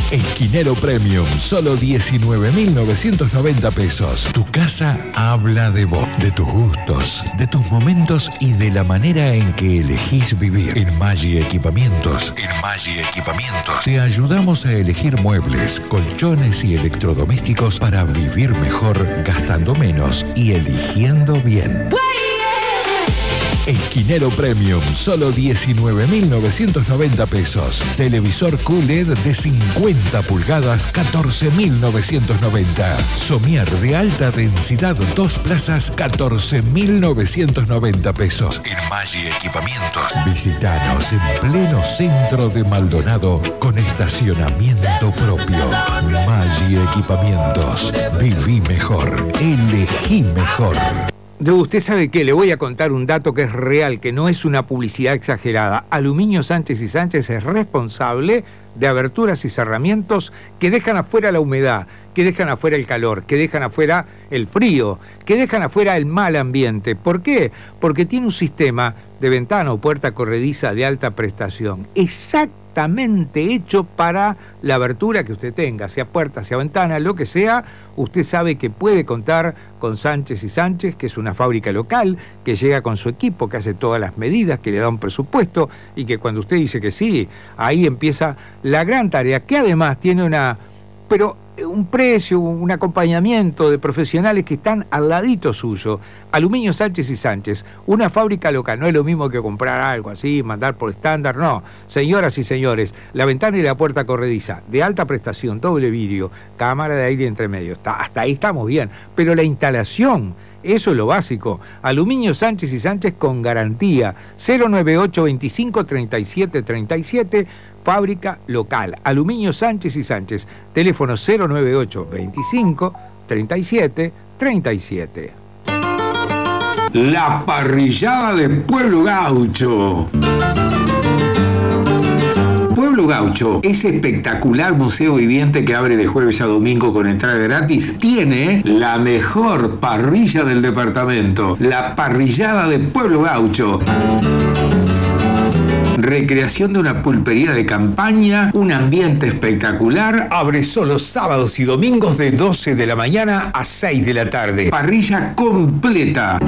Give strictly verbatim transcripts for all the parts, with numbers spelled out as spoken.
Esquinero Premium, solo diecinueve mil novecientos noventa pesos. Tu casa habla de vos, de tus gustos, de tus momentos y de la manera en que elegís vivir. En Maggi Equipamientos, en Maggi Equipamientos, te ayudamos a elegir muebles, colchones y electrodomésticos para vivir mejor, gastando menos y eligiendo bien. Esquinero Premium, solo diecinueve mil novecientos noventa pesos. Televisor Q L E D de cincuenta pulgadas, catorce mil novecientos noventa. Somier de alta densidad, dos plazas, catorce mil novecientos noventa pesos. En Maggi Equipamientos, visitanos en pleno centro de Maldonado con estacionamiento propio. Maggi Equipamientos, viví mejor, elegí mejor. Usted sabe que le voy a contar un dato que es real, que no es una publicidad exagerada. Aluminio Sánchez y Sánchez es responsable de aberturas y cerramientos que dejan afuera la humedad, que dejan afuera el calor, que dejan afuera el frío, que dejan afuera el mal ambiente. ¿Por qué? Porque tiene un sistema de ventana o puerta corrediza de alta prestación, exactamente hecho para la abertura que usted tenga, sea puerta, sea ventana, lo que sea. Usted sabe que puede contar con Sánchez y Sánchez, que es una fábrica local, que llega con su equipo, que hace todas las medidas, que le da un presupuesto, y que cuando usted dice que sí, ahí empieza la gran tarea, que además tiene una... pero un precio, un acompañamiento de profesionales que están al ladito suyo. Aluminio Sánchez y Sánchez, una fábrica local, no es lo mismo que comprar algo así, mandar por estándar, no. Señoras y señores, la ventana y la puerta corrediza, de alta prestación, doble vidrio, cámara de aire entre medio, está, hasta ahí estamos bien, pero la instalación, eso es lo básico. Aluminio Sánchez y Sánchez con garantía, cero nueve ocho veinticinco treinta y siete treinta y siete, fábrica local. Aluminio Sánchez y Sánchez, teléfono cero nueve ocho veinticinco treinta y siete treinta y siete. La parrillada de Pueblo Gaucho. Pueblo Gaucho, ese espectacular museo viviente que abre de jueves a domingo con entrada gratis, tiene la mejor parrilla del departamento, la parrillada de Pueblo Gaucho. Recreación de una pulpería de campaña, un ambiente espectacular. Abre solo sábados y domingos de doce de la mañana a seis de la tarde. Parrilla completa.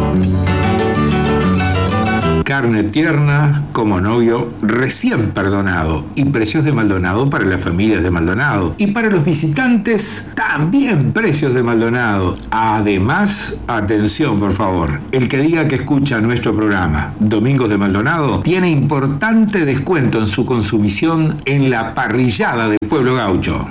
Carne tierna, como novio recién perdonado. Y precios de Maldonado para las familias de Maldonado. Y para los visitantes, también precios de Maldonado. Además, atención por favor, el que diga que escucha nuestro programa Domingos de Maldonado tiene importante descuento en su consumición en la parrillada del Pueblo Gaucho.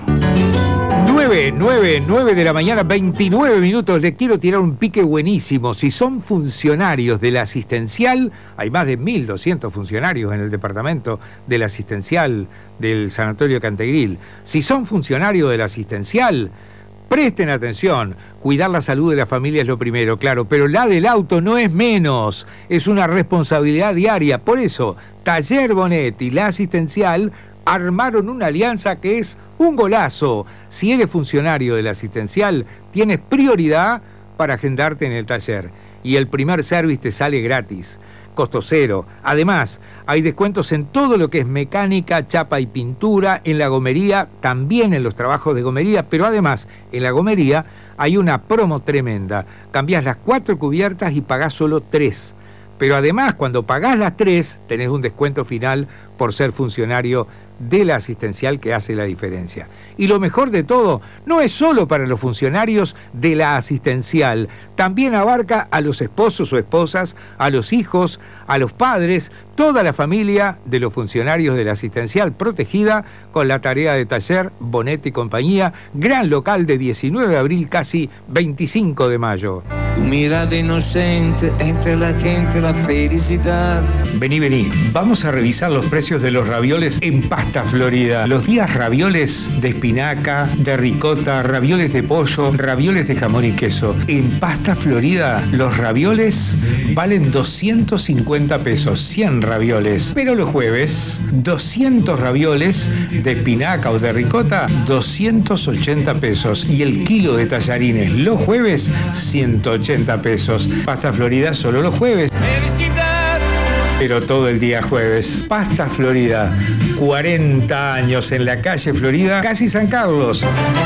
nueve, nueve, nueve de la mañana, veintinueve minutos. Le quiero tirar un pique buenísimo. Si son funcionarios de la asistencial, hay más de mil doscientos funcionarios en el departamento de la asistencial del Sanatorio Cantegril. Si son funcionarios de la asistencial, presten atención. Cuidar la salud de la familia es lo primero, claro, pero la del auto no es menos. Es una responsabilidad diaria. Por eso, Taller Bonetti y la asistencial armaron una alianza que es un golazo. Si eres funcionario de la asistencial, tienes prioridad para agendarte en el taller. Y el primer service te sale gratis, costo cero. Además, hay descuentos en todo lo que es mecánica, chapa y pintura, en la gomería, también en los trabajos de gomería, pero además, en la gomería hay una promo tremenda. Cambiás las cuatro cubiertas y pagás solo tres. Pero además, cuando pagás las tres, tenés un descuento final por ser funcionario de la asistencial que hace la diferencia. Y lo mejor de todo, no es solo para los funcionarios de la asistencial, también abarca a los esposos o esposas, a los hijos, a los padres, toda la familia de los funcionarios de la asistencial protegida con la tarea de Taller Bonetti y compañía, gran local de diecinueve de abril, casi veinticinco de mayo. Tu mirada inocente entre la gente, la felicidad. Vení, vení, vamos a revisar los precios de los ravioles en Pasta Florida. Los días ravioles de espinaca, de ricota, ravioles de pollo, ravioles de jamón y queso. En Pasta Florida, los ravioles valen doscientos cincuenta pesos, cien ravioles. Pero los jueves, doscientos ravioles de espinaca o de ricota, doscientos ochenta pesos. Y el kilo de tallarines los jueves, ciento ochenta pesos. Pasta Florida solo los jueves. Felicidad, pero todo el día jueves. Pasta Florida, cuarenta años en la calle Florida, casi San Carlos.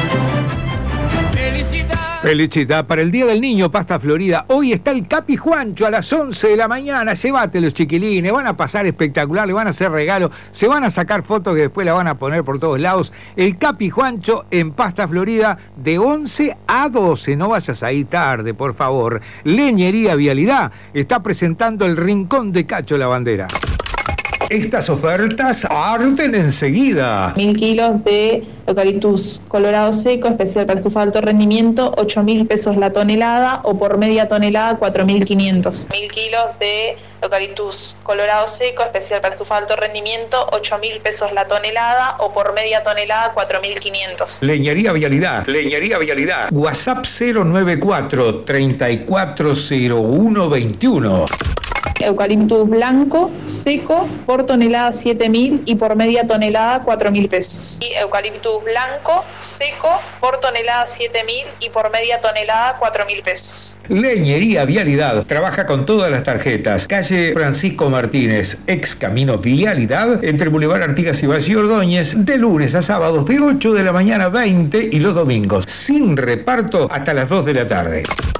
Felicidad para el Día del Niño, Pasta Florida. Hoy está el Capi Juancho a las once de la mañana. Llévate los chiquilines, van a pasar espectacular, le van a hacer regalos, se van a sacar fotos que después la van a poner por todos lados. El Capi Juancho en Pasta Florida de once a doce. No vayas ahí tarde, por favor. Leñería Vialidad está presentando el Rincón de Cacho La Bandera. Estas ofertas arden enseguida. Mil kilos de eucaliptus colorado seco, especial para estufa de alto rendimiento, ocho mil pesos la tonelada, o por media tonelada, cuatro mil quinientos. Mil kilos de eucaliptus colorado seco, especial para estufa de alto rendimiento, ocho mil pesos la tonelada, o por media tonelada, cuatro mil quinientos. Leñería Vialidad, Leñería Vialidad. WhatsApp cero nueve cuatro, treinta y cuatro cero uno veintiuno. Eucaliptus blanco, seco, por tonelada siete mil y por media tonelada cuatro mil pesos. Y eucaliptus blanco, seco, por tonelada siete mil y por media tonelada cuatro mil pesos. Leñería Vialidad, trabaja con todas las tarjetas. Calle Francisco Martínez, ex Camino Vialidad, entre Boulevard Artigas y Valle Ordóñez, de lunes a sábados de ocho de la mañana a veinte y los domingos, sin reparto hasta las dos de la tarde.